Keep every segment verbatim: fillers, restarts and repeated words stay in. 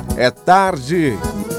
É tarde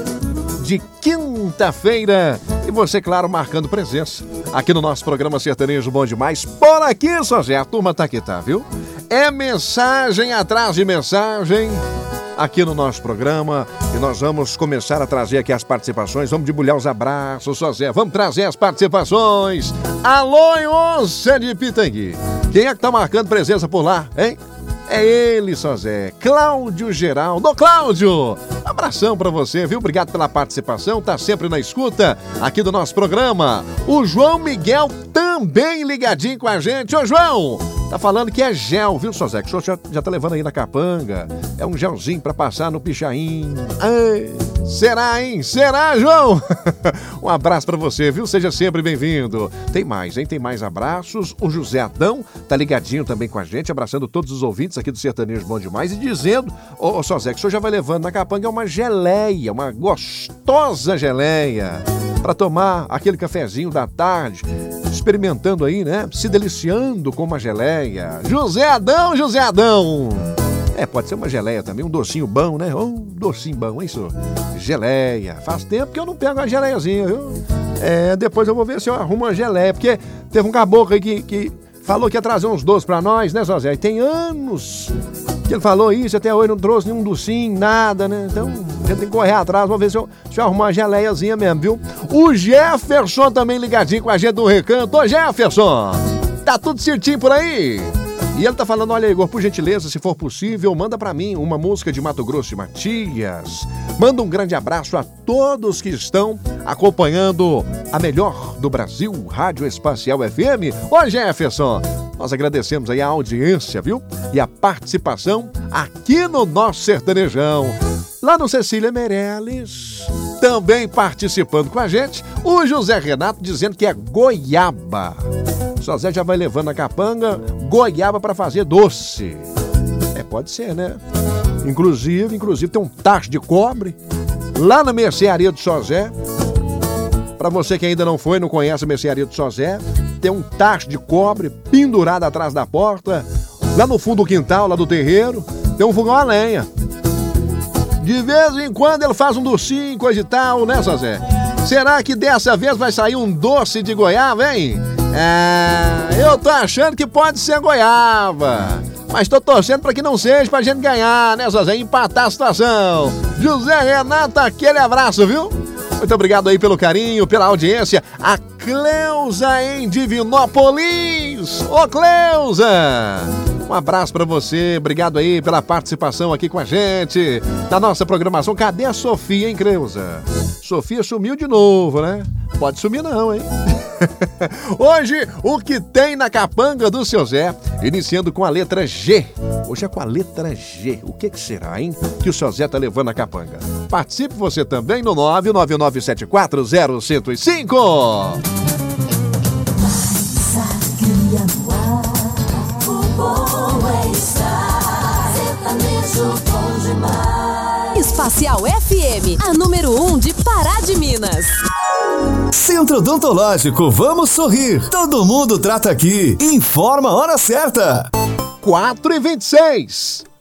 de quinta-feira e você, claro, marcando presença aqui no nosso programa Sertanejo Bom Demais. Por aqui, só Zé, a turma tá aqui, tá, viu? É mensagem atrás de mensagem aqui no nosso programa e nós vamos começar a trazer aqui as participações. Vamos debulhar os abraços, só Zé. Vamos trazer as participações. Alô, em onça de Pitangui. Quem é que tá marcando presença por lá, hein? É ele, só Zé. Cláudio Geraldo. Ô, Cláudio, abração pra você, viu? Obrigado pela participação, tá sempre na escuta aqui do nosso programa. O João Miguel também ligadinho com a gente. Ô, João, tá falando que é gel, viu, só Zé? Que o senhor já, já tá levando aí na capanga. É um gelzinho pra passar no pichain. Ai, será, hein? Será, João? Um abraço pra você, viu? Seja sempre bem-vindo. Tem mais, hein? Tem mais abraços. O José Adão tá ligadinho também com a gente, abraçando todos os ouvintes aqui do Sertanejo Bom Demais e dizendo, ô, ô Sozé, que o senhor já vai levando na capanga uma geleia, uma gostosa geleia, para tomar aquele cafezinho da tarde, experimentando aí, né? Se deliciando com uma geleia. José Adão, José Adão! É, pode ser uma geleia também, um docinho bom, né? Um docinho bom, hein, senhor? Geleia. Faz tempo que eu não pego uma geleiazinha, viu? É, depois eu vou ver se eu arrumo uma geleia, porque teve um caboclo aí que... que falou que ia trazer uns doces pra nós, né, Zé? E tem anos que ele falou isso, até hoje não trouxe nenhum docinho, nada, né? Então, a gente tem que correr atrás, vamos ver se eu, se eu arrumar uma geleiazinha mesmo, viu? O Jefferson também ligadinho com a gente do Recanto. Ô, Jefferson, tá tudo certinho por aí? E ele tá falando, olha, Igor, por gentileza, se for possível, manda pra mim uma música de Mato Grosso e Matias. Manda um grande abraço a todos que estão acompanhando a melhor do Brasil, Rádio Espacial F M. Ô, Jefferson, nós agradecemos aí a audiência, viu? E a participação aqui no nosso Sertanejão. Lá no Cecília Meirelles, também participando com a gente, o José Renato dizendo que é goiaba. Só Zé já vai levando a capanga goiaba para fazer doce. É, pode ser, né? Inclusive, inclusive tem um tacho de cobre lá na mercearia do Só Zé. Para você que ainda não foi, não conhece a mercearia do Só Zé, tem um tacho de cobre pendurado atrás da porta. Lá no fundo do quintal, lá do terreiro, tem um fogão a lenha. De vez em quando ele faz um docinho, coisa e tal, né, Só Zé? Será que dessa vez vai sair um doce de goiaba, hein? É, eu tô achando que pode ser goiaba, mas tô torcendo pra que não seja, pra gente ganhar, né, Zé? Empatar a situação. José Renato, aquele abraço, viu? Muito obrigado aí pelo carinho, pela audiência. A Cleusa em Divinópolis. Ô, Cleusa! Um abraço pra você, obrigado aí pela participação aqui com a gente da nossa programação. Cadê a Sofia, hein, Cleusa? Sofia sumiu de novo, né? Pode sumir não, hein? Hoje, o que tem na capanga do seu Zé, iniciando com a letra G. Hoje é com a letra G. O que que será, hein? Que o seu Zé tá levando na capanga. Participe você também no nove nove nove sete quatro zero zero zero cinco. Espacial F M, a número um de Pará de Minas. Centro Odontológico, vamos sorrir. Todo mundo trata aqui. Informa a hora certa. quatro e vinte e seis.